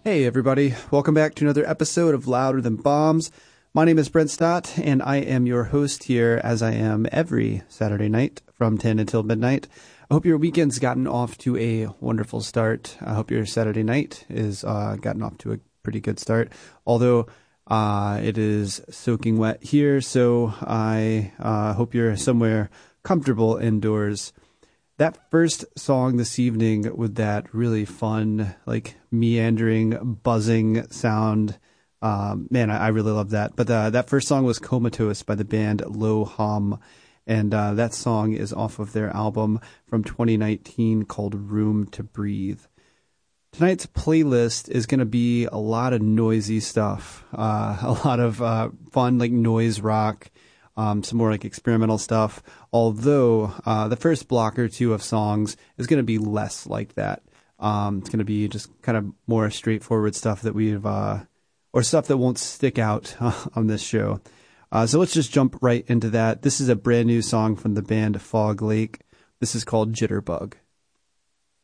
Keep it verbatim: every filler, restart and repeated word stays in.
Hey everybody, welcome back to another episode of Louder Than Bombs. My name is Brent Stott, and I am your host here, as I am every Saturday night from ten until midnight. I hope your weekend's gotten off to a wonderful start. I hope your Saturday night is uh, gotten off to a pretty good start, although uh, it is soaking wet here, so I uh, hope you're somewhere comfortable indoors. That first song this evening with that really fun, like meandering, buzzing sound, um, man, I, I really love that. But uh, that first song was Comatose by the band Low Hum, and uh, that song is off of their album from twenty nineteen called Room to Breathe. Tonight's playlist is going to be a lot of noisy stuff, uh, a lot of uh, fun, like noise rock. Um, some more like experimental stuff, although uh, the first block or two of songs is going to be less like that. Um, it's going to be just kind of more straightforward stuff that we've, uh, or stuff that won't stick out uh, on this show. Uh, so let's just jump right into that. This is a brand new song from the band Fog Lake. This is called Jitterbug.